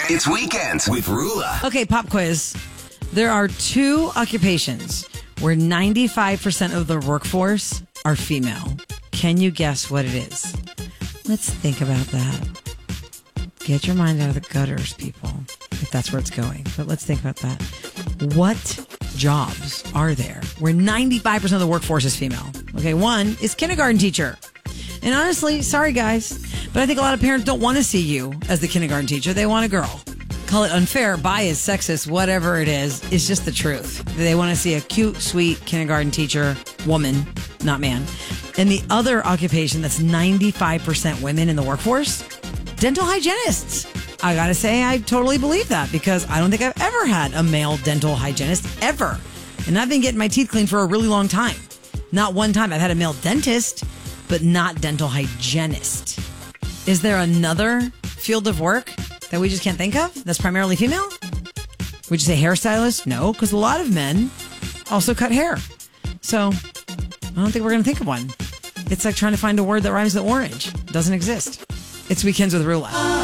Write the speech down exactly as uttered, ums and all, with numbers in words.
It's Weekends with Rula. Okay, pop quiz. There are two occupations where ninety-five percent of the workforce are female. Can you guess what it is? Let's think about that. Get your mind out of the gutters, people, if that's where it's going. But let's think about that. What jobs are there where ninety-five percent of the workforce is female? Okay, one is kindergarten teacher. And honestly, sorry guys, but I think a lot of parents don't want to see you as the kindergarten teacher. They want a girl. Call it unfair, biased, sexist, whatever it is. It's just the truth. They want to see a cute, sweet kindergarten teacher, woman, not man. And the other occupation that's ninety-five percent women in the workforce, dental hygienists. I got to say, I totally believe that because I don't think I've ever had a male dental hygienist, ever. And I've been getting my teeth cleaned for a really long time. Not one time. I've had a male dentist, but not dental hygienist. Is there another field of work that we just can't think of that's primarily female? Would you say hairstylist? No, because a lot of men also cut hair. So I don't think we're going to think of one. It's like trying to find a word that rhymes with orange. It doesn't exist. It's Weekends with Rula.